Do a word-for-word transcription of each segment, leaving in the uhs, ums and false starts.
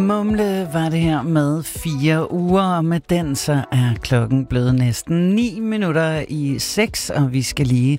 Mumle var det her med fire uger, og med den så er klokken blevet næsten ni minutter i seks, og vi skal lige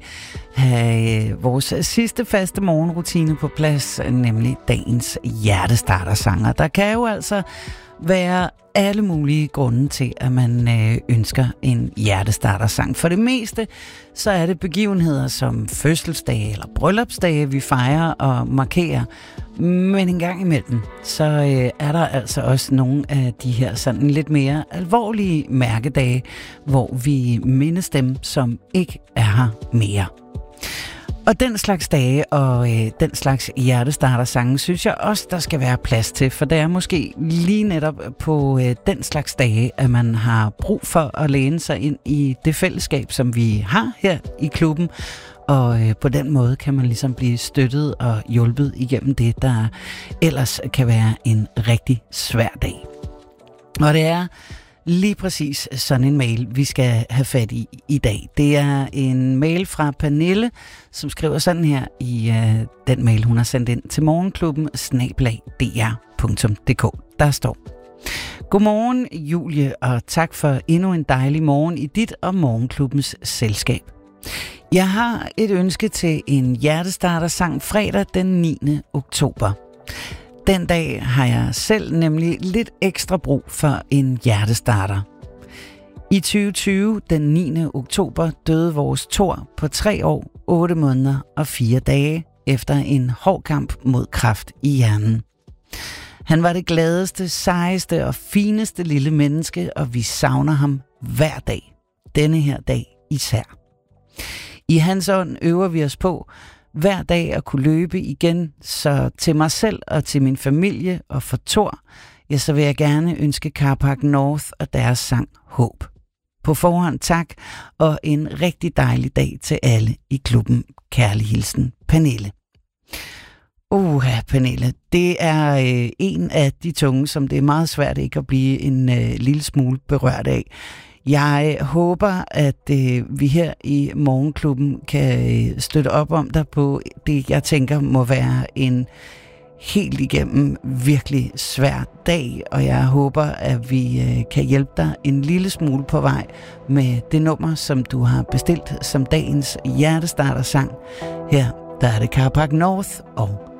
have vores sidste faste morgenrutine på plads, nemlig dagens hjertestartersanger. Der kan jo altså være alle mulige grunde til, at man øh, ønsker en hjertestartersang. For det meste, så er det begivenheder som fødselsdage eller bryllupsdage, vi fejrer og markerer. Men en gang imellem, så øh, er der altså også nogle af de her sådan lidt mere alvorlige mærkedage, hvor vi mindes dem, som ikke er her mere. Og den slags dage og øh, den slags hjertestartersange, synes jeg også, der skal være plads til. For det er måske lige netop på øh, den slags dage, at man har brug for at læne sig ind i det fællesskab, som vi har her i klubben. Og øh, på den måde kan man ligesom blive støttet og hjulpet igennem det, der ellers kan være en rigtig svær dag. Og det er lige præcis sådan en mail, vi skal have fat i i dag. Det er en mail fra Pernille, som skriver sådan her i øh, den mail, hun har sendt ind til morgenklubben snabel-a d r punktum d k. Der står: Godmorgen Julie, og tak for endnu en dejlig morgen i dit og morgenklubbens selskab. Jeg har et ønske til en hjertestartersang fredag den niende oktober. Den dag har jeg selv nemlig lidt ekstra brug for en hjertestarter. I tyve tyve, den niende oktober, døde vores Thor på tre år, otte måneder og fire dage efter en hård kamp mod kræft i hjernen. Han var det gladeste, sejeste og fineste lille menneske, og vi savner ham hver dag. Denne her dag især. I hans ånd øver vi os på hver dag at kunne løbe igen, så til mig selv og til min familie og for Thor, ja, så vil jeg gerne ønske Carpark North og deres sang Håb. På forhånd tak, og en rigtig dejlig dag til alle i klubben. Kærlig hilsen, Pernille. Uha, Pernille, det er øh, en af de tunge, som det er meget svært ikke at blive en øh, lille smule berørt af. Jeg håber, at øh, vi her i morgenklubben kan øh, støtte op om dig på det, jeg tænker må være en helt igennem virkelig svær dag, og jeg håber, at vi øh, kan hjælpe dig en lille smule på vej med det nummer, som du har bestilt som dagens hjertestartersang. Her der er det Carpark North og